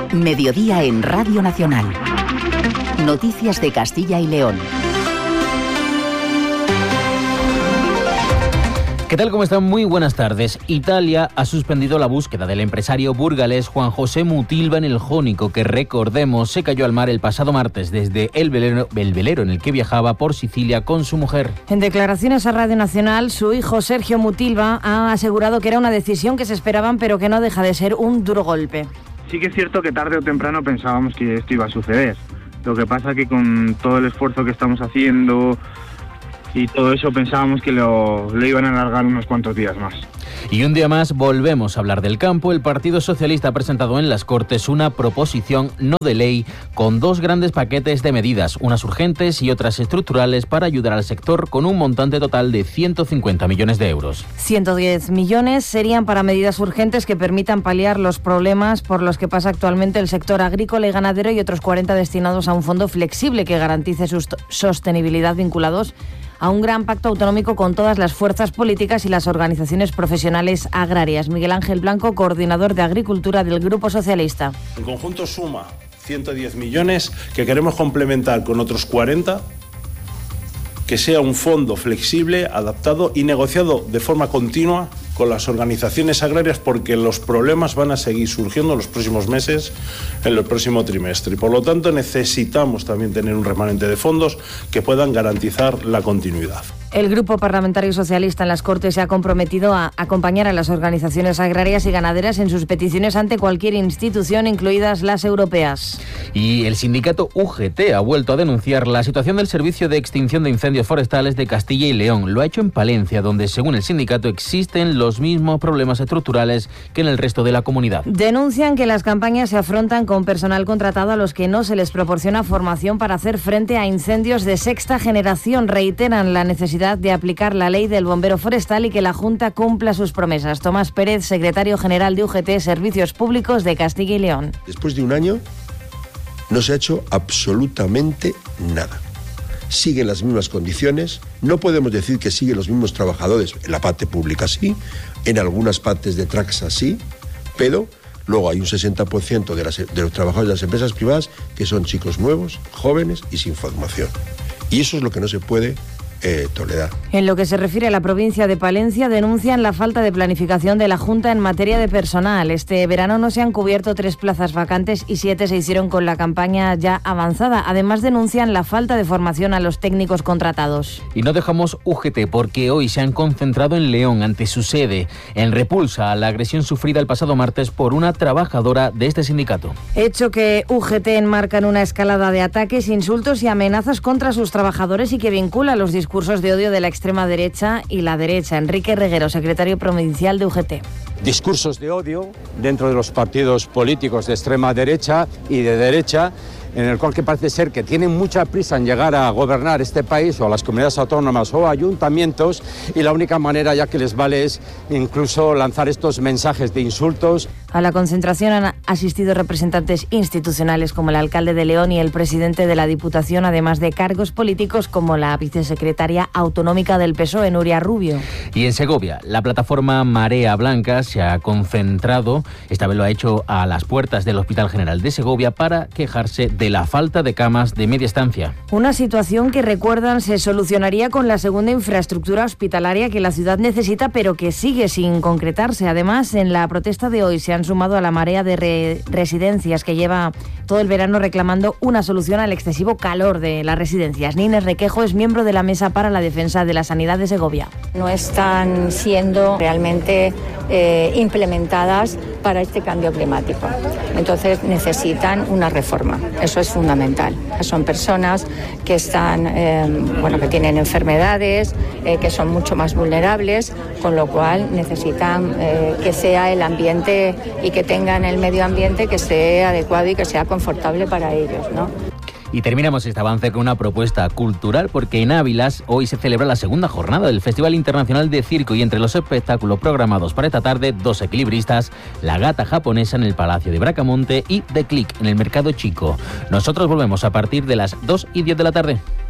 Mediodía en Radio Nacional. Noticias de Castilla y León. ¿Qué tal? ¿Cómo están? Muy buenas tardes. Italia ha suspendido la búsqueda del empresario burgalés Juan José Mutilva en el Jónico, que recordemos se cayó al mar el pasado martes desde el velero en el que viajaba por Sicilia con su mujer. En declaraciones a Radio Nacional, su hijo Sergio Mutilva ha asegurado que era una decisión que se esperaban, pero que no deja de ser un duro golpe. Sí que es cierto que tarde o temprano pensábamos que esto iba a suceder. Lo que pasa que con todo el esfuerzo que estamos haciendo y todo eso pensábamos que lo iban a alargar unos cuantos días más. Y un día más volvemos a hablar del campo. El Partido Socialista ha presentado en las Cortes una proposición no de ley con dos grandes paquetes de medidas, unas urgentes y otras estructurales, para ayudar al sector, con un montante total de 150 millones de euros. 110 millones serían para medidas urgentes que permitan paliar los problemas por los que pasa actualmente el sector agrícola y ganadero, y otros 40 destinados a un fondo flexible que garantice su sostenibilidad, vinculados a un gran pacto autonómico con todas las fuerzas políticas y las organizaciones profesionales agrarias. Miguel Ángel Blanco, coordinador de Agricultura del Grupo Socialista. En conjunto suma 110 millones que queremos complementar con otros 40, que sea un fondo flexible, adaptado y negociado de forma continua con las organizaciones agrarias, porque los problemas van a seguir surgiendo en los próximos meses, en el próximo trimestre. Y por lo tanto necesitamos también tener un remanente de fondos que puedan garantizar la continuidad. El Grupo Parlamentario Socialista en las Cortes se ha comprometido a acompañar a las organizaciones agrarias y ganaderas en sus peticiones ante cualquier institución, incluidas las europeas. Y el sindicato UGT ha vuelto a denunciar la situación del Servicio de Extinción de Incendios Forestales de Castilla y León. Lo ha hecho en Palencia, donde, según el sindicato, existen los mismos problemas estructurales que en el resto de la comunidad. Denuncian que las campañas se afrontan con personal contratado a los que no se les proporciona formación para hacer frente a incendios de sexta generación. Reiteran la necesidad de aplicar la ley del bombero forestal y que la Junta cumpla sus promesas. Tomás Pérez, secretario general de UGT Servicios Públicos de Castilla y León. Después de un año no se ha hecho absolutamente nada. Siguen las mismas condiciones, no podemos decir que siguen los mismos trabajadores, en la parte pública sí, en algunas partes de Traxa sí, pero luego hay un 60% de los trabajadores de las empresas privadas que son chicos nuevos, jóvenes y sin formación. Y eso es lo que no se puede tolerar. En lo que se refiere a la provincia de Palencia, denuncian la falta de planificación de la Junta en materia de personal. Este verano no se han cubierto 3 plazas vacantes y 7 se hicieron con la campaña ya avanzada. Además, denuncian la falta de formación a los técnicos contratados. Y no dejamos UGT porque hoy se han concentrado en León ante su sede, en repulsa a la agresión sufrida el pasado martes por una trabajadora de este sindicato. Hecho que UGT enmarca en una escalada de ataques, insultos y amenazas contra sus trabajadores y que vincula los discursos de odio de la extrema derecha y la derecha. Enrique Reguero, secretario provincial de UGT. Discursos de odio dentro de los partidos políticos de extrema derecha y de derecha, en el cual que parece ser que tienen mucha prisa en llegar a gobernar este país, o a las comunidades autónomas o ayuntamientos, y la única manera ya que les vale es incluso lanzar estos mensajes de insultos. A la concentración han asistido representantes institucionales como el alcalde de León y el presidente de la Diputación, además de cargos políticos como la vicesecretaria autonómica del PSOE, Nuria Rubio. Y en Segovia, la plataforma Marea Blanca se ha concentrado, esta vez lo ha hecho a las puertas del Hospital General de Segovia, para quejarse de la falta de camas de media estancia. Una situación que, recuerdan, se solucionaría con la segunda infraestructura hospitalaria que la ciudad necesita, pero que sigue sin concretarse. Además, en la protesta de hoy se han sumado a la marea de residencias que lleva todo el verano reclamando una solución al excesivo calor de las residencias. Nines Requejo es miembro de la Mesa para la Defensa de la Sanidad de Segovia. No están siendo realmente implementadas para este cambio climático. Entonces necesitan una reforma. Eso es fundamental. Son personas que están, que tienen enfermedades, que son mucho más vulnerables, con lo cual necesitan que sea el ambiente y que tengan el medio ambiente que sea adecuado y que sea confortable para ellos, ¿no? Y terminamos este avance con una propuesta cultural, porque en Ávilas hoy se celebra la segunda jornada del Festival Internacional de Circo, y entre los espectáculos programados para esta tarde, 2 equilibristas, La Gata Japonesa en el Palacio de Bracamonte y The Click en el Mercado Chico. Nosotros volvemos a partir de las 2:10 de la tarde.